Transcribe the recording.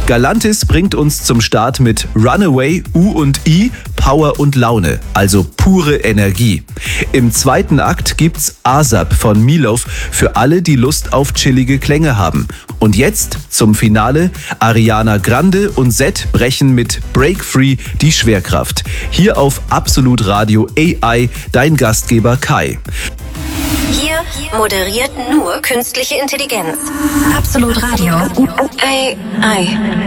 Galantis bringt uns zum Start mit Runaway, U&I, Power und Laune, also pure Energie. Im zweiten Akt gibt's ASAP von Milov für alle, die Lust auf chillige Klänge haben. Und jetzt zum Finale, Ariana Grande und Zed brechen mit Break Free die Schwerkraft. Hier auf Absolut Radio AI, dein Gastgeber Kai. Hier moderiert nur künstliche Intelligenz. Absolut Radio AI.